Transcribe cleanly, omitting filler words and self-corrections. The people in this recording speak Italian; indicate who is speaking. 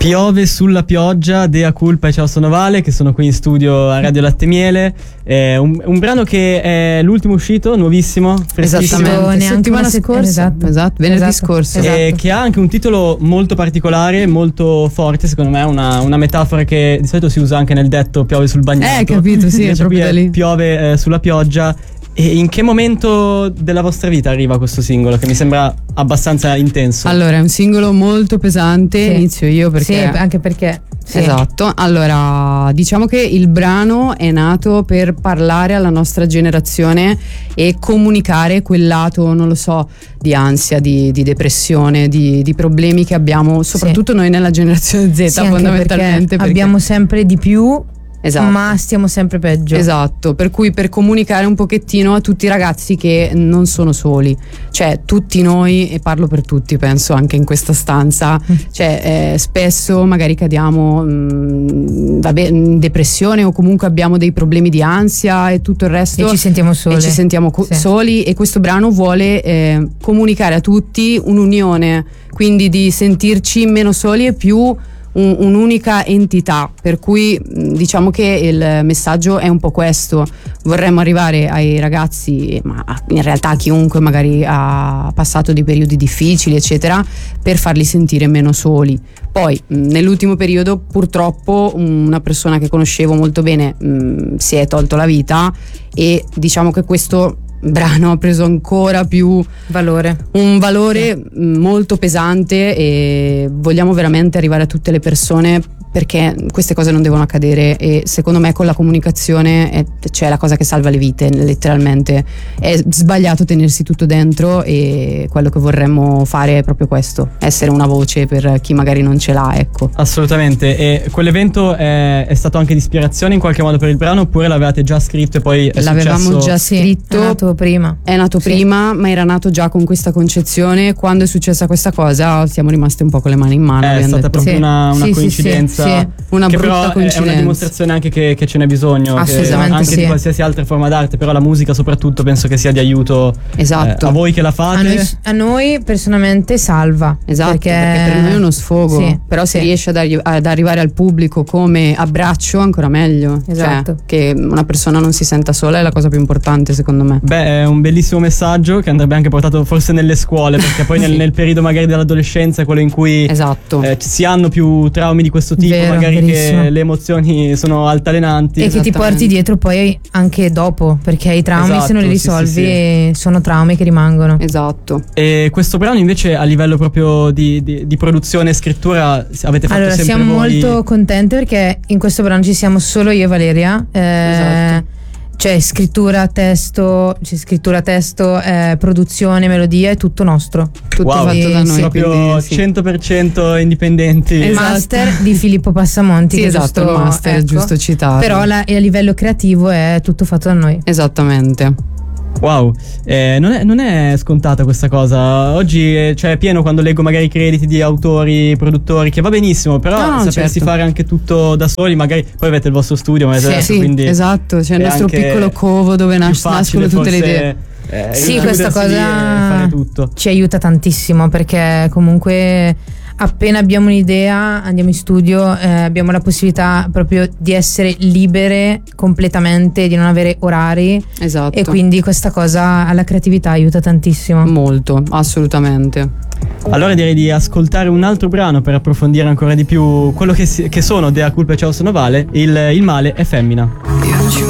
Speaker 1: Piove sulla pioggia, Dea Culpa e Ciao Sono Vale, che sono qui in studio a Radio Latte Miele. Un brano che è l'ultimo uscito, nuovissimo, freschissimo.
Speaker 2: Esattamente, settimana scorsa. Esatto, venerdì scorso.
Speaker 1: Esatto. Che ha anche un titolo molto particolare, molto forte, secondo me, una metafora che di solito si usa anche nel detto piove sul bagnato.
Speaker 2: Capito, sì, è proprio da lì.
Speaker 1: Piove sulla pioggia. E in che momento della vostra vita arriva questo singolo, che mi sembra abbastanza intenso?
Speaker 2: Allora, è un singolo molto pesante, sì. Inizio io perché...
Speaker 3: Sì, anche perché... Sì.
Speaker 2: Esatto, allora diciamo che il brano è nato per parlare alla nostra generazione e comunicare quel lato, non lo so, di ansia, di depressione, di problemi che abbiamo, soprattutto noi nella generazione Z, sì, fondamentalmente.
Speaker 3: Perché abbiamo sempre di più.
Speaker 2: Esatto.
Speaker 3: Ma stiamo sempre peggio.
Speaker 2: Esatto, per cui per comunicare un pochettino a tutti i ragazzi che non sono soli, cioè tutti noi, e parlo per tutti penso anche in questa stanza, cioè spesso magari cadiamo in depressione o comunque abbiamo dei problemi di ansia e tutto il resto
Speaker 3: e ci sentiamo soli,
Speaker 2: soli, e questo brano vuole comunicare a tutti un'unione, quindi di sentirci meno soli e più un'unica entità, per cui diciamo che il messaggio è un po' questo: vorremmo arrivare ai ragazzi, ma in realtà a chiunque magari ha passato dei periodi difficili eccetera, per farli sentire meno soli. Poi nell'ultimo periodo purtroppo una persona che conoscevo molto bene si è tolto la vita, e diciamo che questo brano ha preso ancora più un valore molto pesante, e vogliamo veramente arrivare a tutte le persone, perché queste cose non devono accadere, e secondo me con la comunicazione c'è la cosa che salva le vite, letteralmente. È sbagliato tenersi tutto dentro, e quello che vorremmo fare è proprio questo, essere una voce per chi magari non ce l'ha, ecco.
Speaker 1: Assolutamente. E quell'evento è stato anche di ispirazione in qualche modo per il brano, oppure l'avevate già scritto e poi è
Speaker 2: l'avevamo già scritto?
Speaker 3: È nato prima.
Speaker 2: È nato prima, ma era nato già con questa concezione. Quando è successa questa cosa siamo rimaste un po' con le mani in mano.
Speaker 1: È stata proprio una coincidenza.
Speaker 2: Sì, una
Speaker 1: che
Speaker 2: brutta
Speaker 1: però
Speaker 2: coincidenza.
Speaker 1: È una dimostrazione anche che ce n'è bisogno,
Speaker 3: assolutamente,
Speaker 1: anche di qualsiasi altra forma d'arte, però la musica soprattutto penso che sia di aiuto.
Speaker 2: Esatto.
Speaker 1: A voi che la fate.
Speaker 3: A noi personalmente salva.
Speaker 2: Esatto, perché per noi è uno sfogo, però se riesce ad arrivare al pubblico come abbraccio, ancora meglio.
Speaker 3: Esatto.
Speaker 2: Cioè, che una persona non si senta sola è la cosa più importante, secondo me.
Speaker 1: Beh, è un bellissimo messaggio che andrebbe anche portato forse nelle scuole, perché poi nel periodo magari dell'adolescenza è quello in cui si hanno più traumi di questo tipo.
Speaker 3: Vero,
Speaker 1: magari
Speaker 3: verissimo.
Speaker 1: che le emozioni sono altalenanti
Speaker 3: e che ti porti dietro poi anche dopo, perché i traumi se non li risolvi sono traumi che rimangono.
Speaker 2: Esatto.
Speaker 1: E questo brano invece a livello proprio di produzione e scrittura avete fatto sempre
Speaker 3: siamo
Speaker 1: voi?
Speaker 3: molto contenti perché in questo brano ci siamo solo io e Valeria.
Speaker 2: Esatto.
Speaker 3: C'è scrittura, testo, produzione, melodia, è tutto nostro. Tutto
Speaker 2: fatto da noi.
Speaker 1: Proprio 100% indipendenti.
Speaker 3: Esatto. Master di Filippo Passamonti.
Speaker 2: Sì, esatto, il master, è giusto citato.
Speaker 3: Però a livello creativo è tutto fatto da noi.
Speaker 2: Esattamente.
Speaker 1: Wow, non è scontata questa cosa. Oggi è pieno quando leggo magari i crediti di autori, produttori, che va benissimo, però sapersi fare anche tutto da soli, magari poi avete il vostro studio, quindi
Speaker 2: esatto, c'è il nostro piccolo covo dove nascono tutte le idee.
Speaker 3: Sì, questa cosa
Speaker 1: fare tutto
Speaker 3: ci aiuta tantissimo, perché comunque appena abbiamo un'idea andiamo in studio, abbiamo la possibilità proprio di essere libere completamente, di non avere orari.
Speaker 2: Esatto.
Speaker 3: E quindi questa cosa alla creatività aiuta tantissimo.
Speaker 2: Molto, assolutamente.
Speaker 1: Allora direi di ascoltare un altro brano per approfondire ancora di più quello che sono Dea Culpa e Ciao Sono Vale. Il male è femmina.